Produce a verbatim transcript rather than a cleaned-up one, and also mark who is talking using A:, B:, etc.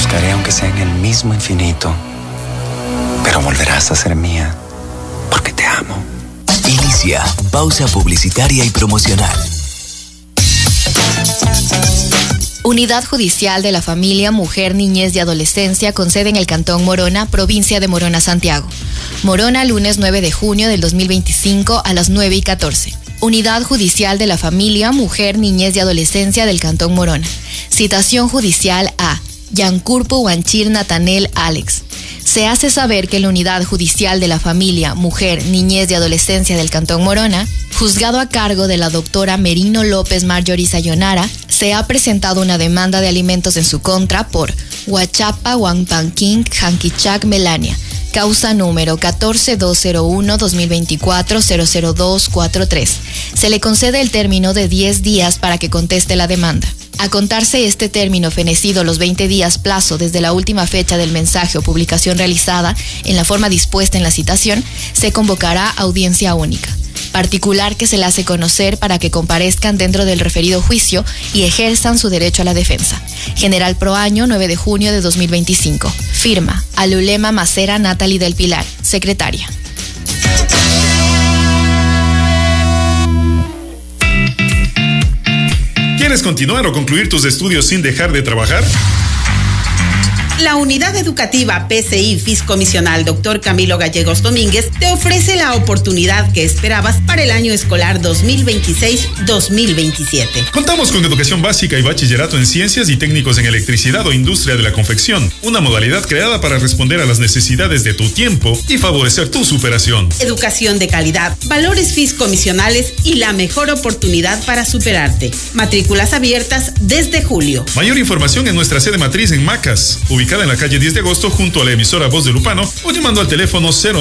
A: buscaré aunque sea en el mismo infinito, pero volverás a ser mía, porque te amo.
B: Inicia pausa publicitaria y promocional.
C: Unidad Judicial de la Familia, Mujer, Niñez y Adolescencia con sede en el Cantón Morona, provincia de Morona, Santiago. Morona, lunes nueve de junio del dos mil veinticinco a las nueve y catorce. Unidad Judicial de la Familia, Mujer, Niñez y Adolescencia del Cantón Morona. Citación judicial a Yancurpo Huanchir Natanel Alex. Se hace saber que la Unidad Judicial de la Familia, Mujer, Niñez y Adolescencia del Cantón Morona, juzgado a cargo de la doctora Merino López Marjorie Sayonara, se ha presentado una demanda de alimentos en su contra por Huachapa Huampanquín Janquichac Melania, causa número catorce dos cero uno dos mil veinticuatro cero cero dos cuatro tres. Se le concede el término de diez días para que conteste la demanda. A contarse este término fenecido los veinte días plazo desde la última fecha del mensaje o publicación realizada en la forma dispuesta en la citación, se convocará audiencia única. Particular que se le hace conocer para que comparezcan dentro del referido juicio y ejerzan su derecho a la defensa. General Proaño, nueve de junio de dos mil veinticinco. Firma, Alulema Macera Natalie del Pilar, secretaria.
D: ¿Quieres continuar o concluir tus estudios sin dejar de trabajar?
E: La Unidad Educativa P C I Fiscomisional doctor Camilo Gallegos Domínguez te ofrece la oportunidad que esperabas para el año escolar dos mil veintiséis dos mil veintisiete.
D: Contamos con educación básica y bachillerato en ciencias y técnicos en electricidad o industria de la confección, una modalidad creada para responder a las necesidades de tu tiempo y favorecer tu superación.
E: Educación de calidad, valores fiscomisionales y la mejor oportunidad para superarte. Matrículas abiertas desde julio.
D: Mayor información en nuestra sede matriz en Macas, ubicada en la calle diez de agosto junto a la emisora Voz de Lupano, o llamando al teléfono cero